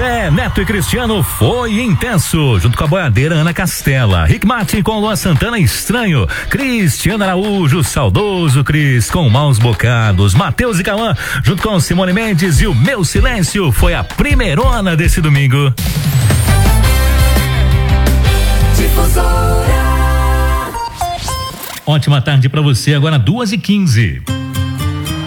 Zé, Neto e Cristiano foi intenso. Junto com a boiadeira Ana Castela. Rick Martin com Luan Santana, Estranho. Cristiano Araújo, saudoso Cris com Maus Bocados. Matheus e Cauã, junto com Simone Mendes e o Meu Silêncio, foi a primeirona desse domingo. Ótima tarde pra você, agora 2h15.